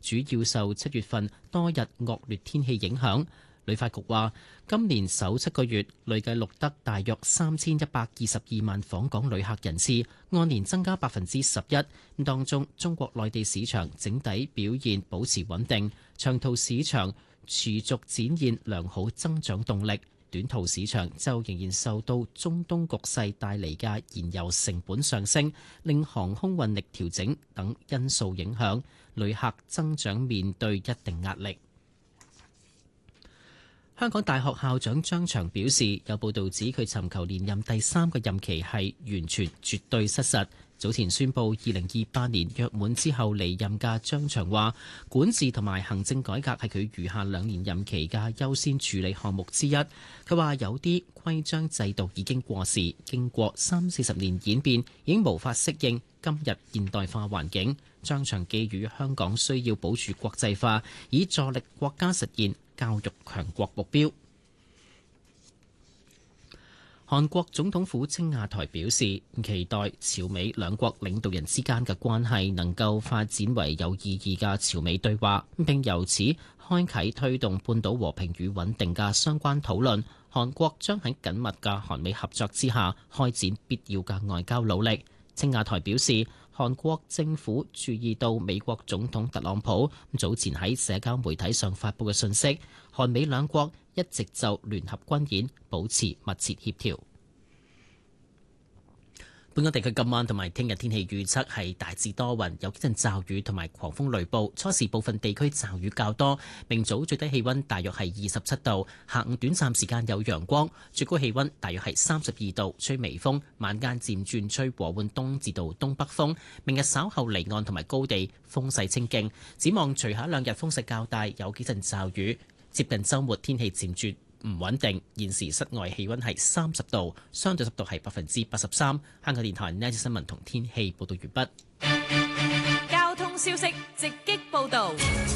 主要受7月份多日惡劣天氣影響。旅發局話，今年首7個月累計錄得大約3122萬訪港旅客人次，按年增加11%。當中，中國內地市場整體表現保持穩定，長途市場持續展現良好增長動力。短途市場就仍然受到中東局勢帶嚟嘅燃油成本上升、令航空運力調整等因素影響，旅客增長面對一定壓力。香港大學校長張翔表示，有報道指佢尋求連任第3個任期係完全絕對失實。早前宣布2028年約滿之後離任嘅張翔話，管治同埋行政改革係佢餘下2年任期嘅優先處理項目之一。佢話有啲規章制度已經過時，經過30-40年演變，已經無法適應今日現代化環境。張翔寄語香港需要保住國際化，以助力國家實現教育強國目標。韓國總統府青瓦台表示，期待朝美兩國領導人之間嘅關係能夠發展為有意義嘅朝美對話，並由此開啟推動半島和平與穩定嘅相關討論。韓國將喺緊密嘅韓美合作之下，開展必要嘅外交努力。青瓦台表示，韓國政府注意到美國總統特朗普早前喺社交媒體上發布嘅信息，韓美兩國一直就聯合軍演保持密切協調。本港地區今晚同埋聽日天氣預測係大致多雲，有幾陣驟雨同埋狂風雷暴，初時部分地區驟雨較多。明早最低氣溫大約係27度，下午短暫時間有陽光，最高氣溫大約係32度，吹微風，晚間漸轉吹和緩東至到東北風。明日稍後離岸同埋高地風勢清勁，展望隨後1-2日風勢較大，有幾陣驟雨。接近週末天氣漸轉唔穩定，現時室外氣溫係30度，相對濕度係83%。香港電台呢節新聞同天氣報道完畢。 交通消息直擊報道。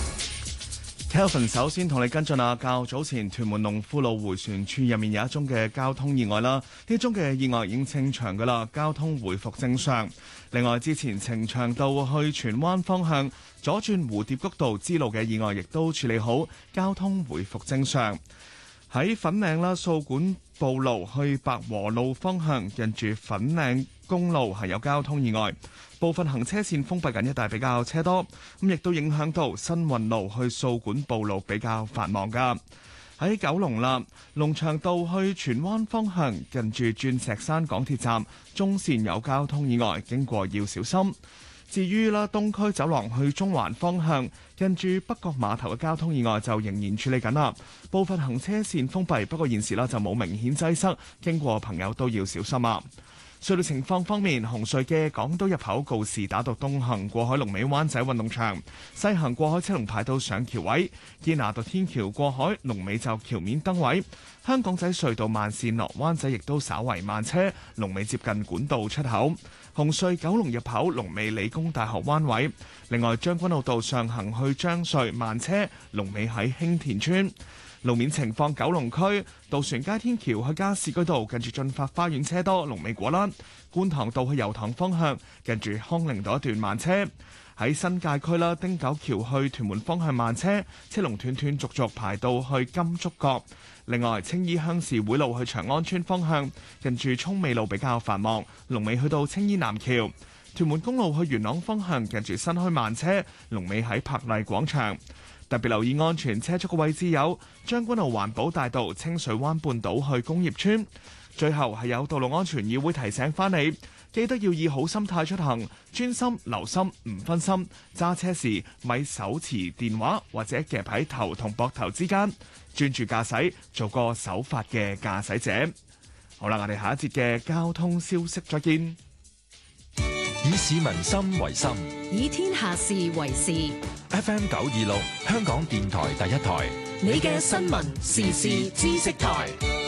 Kelvin 首先同你跟進啊，較早前屯門龍富路迴旋處入面有一宗嘅交通意外啦，呢宗嘅意外已經清場噶啦，交通回復正常。另外，之前呈祥道去荃灣方向左轉蝴蝶谷道支路嘅意外亦都處理好，交通回復正常。喺粉嶺啦，掃管埔路去白和路方向，近住粉嶺公路係有交通意外，部分行車線封閉緊，一帶比較車多，咁亦都影響到新運路去掃管埔路比較繁忙噶。喺九龍啦，龍翔道去荃灣方向，近住鑽石山港鐵站中線有交通意外，經過要小心。至於啦，東區走廊去中環方向，近住北角碼頭嘅交通意外就仍然處理緊啦，部分行車線封閉，不過現時啦就冇明顯擠塞，經過朋友都要小心啊。隧道情況方面，紅隧嘅港島入口告士打道東行過海龍尾灣仔運動場，西行過海車龍排到上橋位，堅拿道天橋過海龍尾就橋面燈位。香港仔隧道慢線落灣仔亦都稍為慢車，龍尾接近管道出口。紅隧九龍入口龍尾理工大學灣位。另外將軍澳道上行去將隧慢車，龍尾喺興田村。路面情況，九龍區渡船街天橋去加士居道近住進發花園車多，龍尾果欄。觀塘道去油塘方向近住康寧道一段慢車。喺新界區啦，汀九橋去屯門方向慢車，車龍斷斷續續排到去金竹角。另外，青衣鄉事會路去長安村方向近住涌尾路比較繁忙，龍尾去到青衣南橋。屯門公路去元朗方向近住新墟慢車，龍尾喺柏麗廣場。特別留意安全車速嘅位置有將軍澳環保大道、清水灣半島去工業村。最後係有道路安全議會提醒翻你，記得要以好心態出行，專心留心唔分心，揸車時咪手持電話或者夾喺頭同膊頭之間，專注駕駛，做個守法嘅駕駛者。好啦，我哋下一節嘅交通消息再見。 以市民心為心， 以天下事為事。 FM 926，香港電台第一台， 你嘅新聞時事知識台。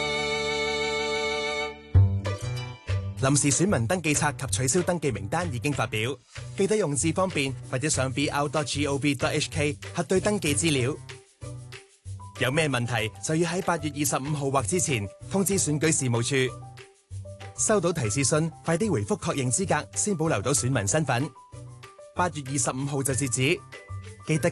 臨時選民登記冊及取消登記名單已經發表，記得用字方便或者上 br.gov.hk 核對登記資料。有咩問題就要喺8月25號或之前通知選舉事務處。收到提示信，快啲回覆確認資格，先保留到選民身份。8月25號就截止，記得